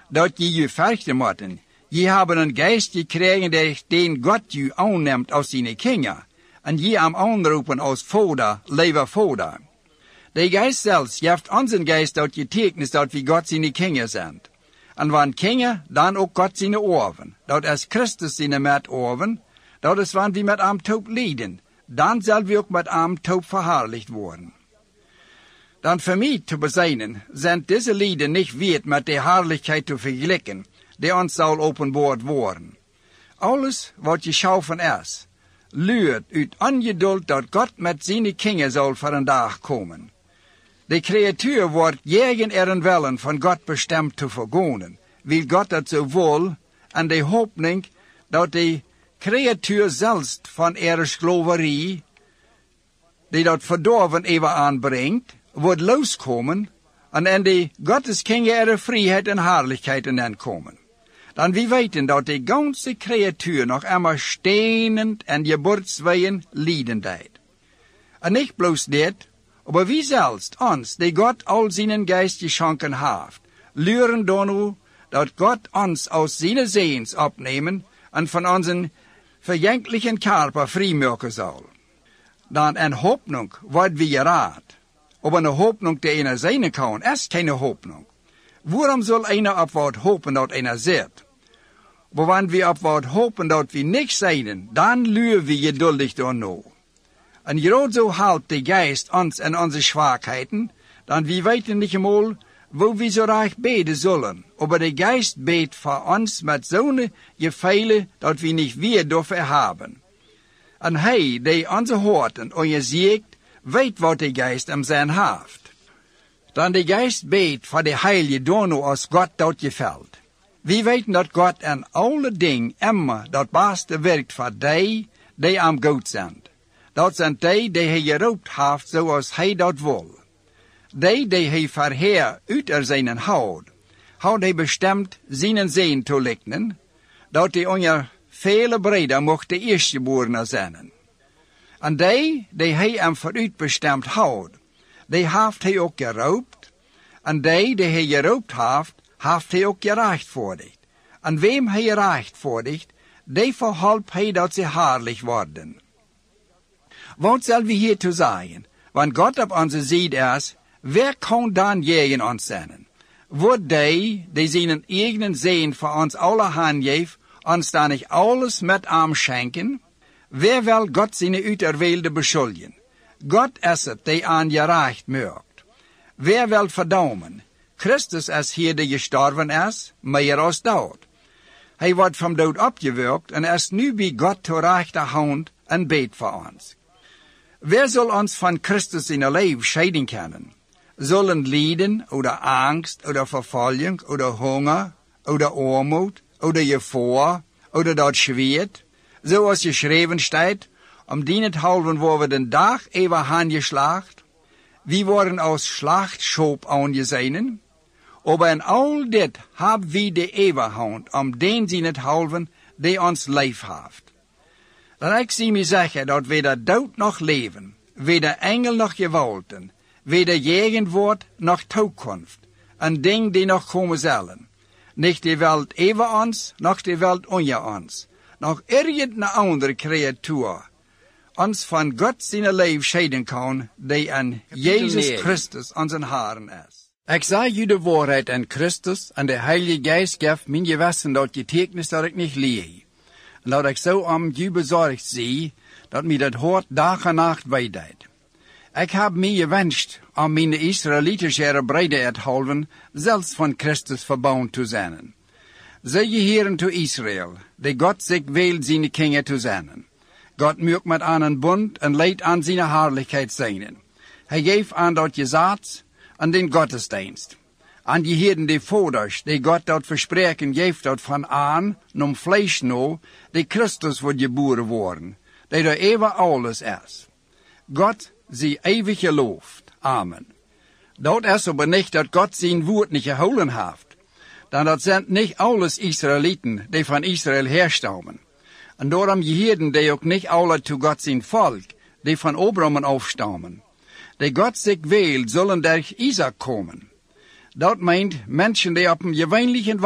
dat je je verchten moeten. Je hebben een geest gekregen den God je aanneemt als zijn kinder. En je am aanroepen als vader, lieve vader. De geest zelfs geeft ons een geest dat getekent dat we God zijn kinder zijn. En wanneer kinder, dan ook God zijn oven. Dat is Christus zijn met oven. Dat is wanneer we met hem toop lijden. Dan zal we ook met hem toop verherrlicht worden. Dan voor mij te bezijnen, zijn deze lieden niet waard met de herrlichheid te vergelijken, die ons zal openbaard worden. Alles wat geschaffen is, luurt uit ongeduld dat God met zijn kinderen zal voor een dag komen. De creatuur wordt jegen en willen van God bestemd te vergonen, wil God dat zo wil, en de hoopning dat de creatuur zelfs van slaverie, die dat verdorven even aanbrengt, wordt loskomen, en in de Gottes kinderen vrijheid en heerlijkheid in komen. Dan we weten dat de ganse creatuur nog immer stenend en geburtsweeën lijden deed. En niet bloos dit, maar wie zelfs ons, die God al zijn geest geschonken heeft, leren dan dat God ons aus zijn zeens opnemen en van onze verjenkelijke körper vrijmaken zal. Dan een hoopnung wordt we geraad. Maar een hoopnung die einer zijn kan, is geen hoopnung. Waarom zal einer op wat hopen dat einer zit? Maar wanneer we op wat hopen dat we niks zijn, dan luren we geduldig door nou. En gerade zo helpt de geest ons en onze zwakheden, dan we weten niet eenmaal, wo we zo recht beden zullen. Maar de geest beet voor ons met zo'n geveilen dat we niet weer durven hebben. En hij, die onze horten onderzoekt, weet wat de geest hem zijn heeft. Dan de geest beet voor de heilige dono als God dat gevalt. We weten dat God in alle dingen immer dat beste werkt voor die am goed zijn. Dat zijn die hij geroopt heeft zoals hij dat wil. Die hij verheer uit zijn houdt, houdt hij bestemd zijn zeen te lignen, dat hij onder vele breder mocht de eerstgeborene zijn. En die hij hem vooruit bestemd houdt, die heeft hij ook geroopt, en die hij geroopt heeft hij ook gerechtvaardigd. En wem hij gerechtvaardigt, die verhelpt hij dat ze herrlich worden. Wat zal we hier te zeggen? Want God op onze zijde is, wer kan dan tegen ons zijn? Wordt die zijn eigen zin voor ons alle handgeeft, ons dan niet alles met arm schenken? Wer wil God zijn uiterweelde beschuldigen? God is het die aan gerecht maakt. Wer wil verdammen? Christus is hier die gestorven is, meer als dood. Hij wordt van dood opgewekt en is nu bij God te rechterhand en beet voor ons. Wer zal ons van Christus in een leven scheiden kunnen? Zullen lijden, oder angst, oder vervolging, oder hunger, oder armoed, oder gevaar, oder dat schwert, zoals geschreven staat, dienenthalven worden we den dag even aangeslacht. We worden als slachtschop aangezien. Maar in al dit hebben we de eeuwigheid den dienenthalven die ons lief heeft. Dan ik zie me zeggen dat weder dood nog leven, weder engel nog gewalten, weder gegenwoord nog toekomst, een ding die nog komen zullen. Niet de wereld even ons, nog de wereld onder ons, nog irgendeine andere creatuur ons van God zijn leven scheiden kan, die aan Jezus Christus onze Herren is. Ik zei je de waarheid aan Christus, en de Heilige Geest geeft mijn gewissen dat getekend dat ik niet lieg. En dat ik zo om je bezorgd zie, dat mij dat hoort dag en nacht bijdeed. Ik heb mij gewenscht om mijn Israëlitische breidheidhalven zelfs van Christus verbound te zijn. Zij je heren te Israël, die God zich wil zijn kinderen te zijn. God maakt met aan een bond en leidt aan zijn herrlijkheid zijn. Hij geeft aan dat je zaad en den godsdienst. Aan die heren die vaders, die God dat verspreken geeft dat van aan, nom vlees no, die Christus wordt geboren worden, die er eeuwig alles is. God zie eeuwig geloofd. Amen. Dat is aber niet dat God zijn woord niet gehouden heeft. Dan dat zijn niet alles Israëlieten, die van Israël herstammen. En daarom geheren die ook niet alle toe God zijn volk, die van Abraham afstammen. Die God zich wil, zullen durch Isaac komen. Dat meint mensen die op een gewöhnlichen